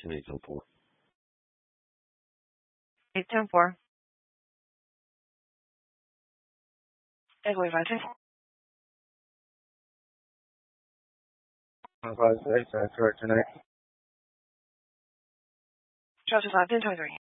810-4. 810-4. Takeaway 510. 156, that's right tonight. Chelsea 510-23.